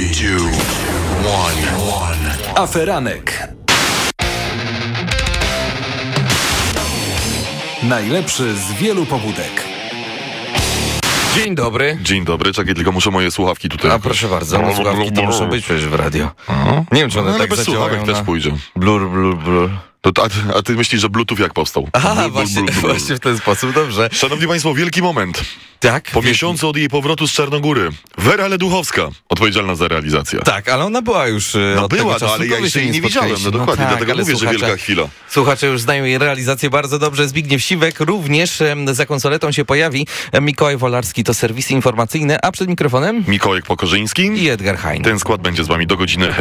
1. Aferanek. Najlepszy z wielu pobudek. Dzień dobry. Dzień dobry, czekaj, tylko muszę moje słuchawki tutaj. A proszę bardzo, no słuchawki to muszą być przecież w radio. Nie wiem, czy one ale tak bez zadziałają słuchawek też pójdzie. Blur. A ty myślisz, że Bluetooth jak powstał? Aha, właśnie w ten sposób, dobrze. Szanowni Państwo, wielki moment. Tak? Po miesiącu od jej powrotu z Czarnogóry. Wera Leduchowska, odpowiedzialna za realizację. Tak, ale ona była już No od tego była, czasu, ale ja tylko wy jeszcze się jej nie widziałem. spotkaliście. No dokładnie, tak, dlatego ale mówię, że wielka chwila. Słuchacze już znają jej realizację bardzo dobrze. Zbigniew Siwek również za konsoletą się pojawi. Mikołaj Wolarski to serwisy informacyjne, a przed mikrofonem Mikołaj Pokorzyński. i Edgar Hein. Ten skład będzie z wami do godziny